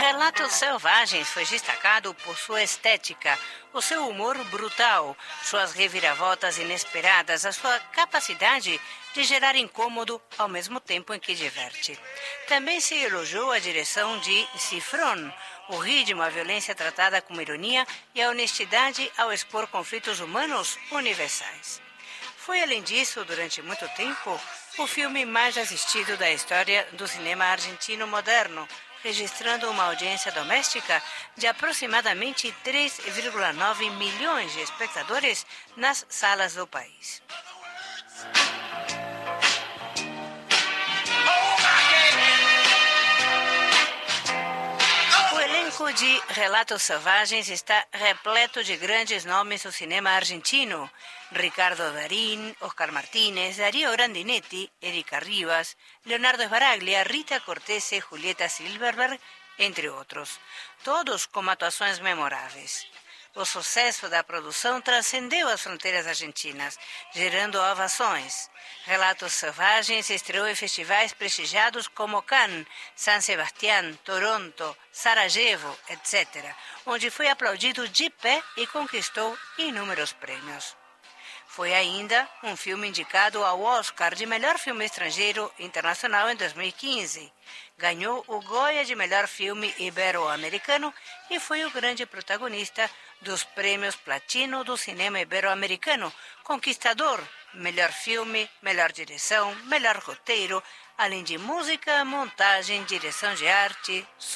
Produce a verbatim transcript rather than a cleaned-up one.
Relatos Selvagens foi destacado por sua estética, o seu humor brutal, suas reviravoltas inesperadas, a sua capacidade de gerar incômodo ao mesmo tempo em que diverte. Também se elogiou a direção de Cifrón, o ritmo, a violência tratada com ironia e a honestidade ao expor conflitos humanos universais. Foi, além disso, durante muito tempo, o filme mais assistido da história do cinema argentino moderno, registrando uma audiência doméstica de aproximadamente três vírgula nove milhões de espectadores nas salas do país. O elenco de Relatos Selvagens está repleto de grandes nomes do cinema argentino: Ricardo Darín, Oscar Martínez, Darío Grandinetti, Erika Rivas, Leonardo Sbaraglia, Rita Cortese, Julieta Silverberg, entre outros, todos com atuações memoráveis. O sucesso da produção transcendeu as fronteiras argentinas, gerando ovações. Relatos Selvagens estreou em festivais prestigiados como Cannes, San Sebastián, Toronto, Sarajevo, etcétera, onde foi aplaudido de pé e conquistou inúmeros prêmios. Foi ainda um filme indicado ao Oscar de Melhor Filme Estrangeiro Internacional em dois mil e quinze. Ganhou o Goya de Melhor Filme Ibero-Americano e foi o grande protagonista dos prêmios Platino do cinema ibero-americano, conquistador, melhor filme, melhor direção, melhor roteiro, além de música, montagem, direção de arte,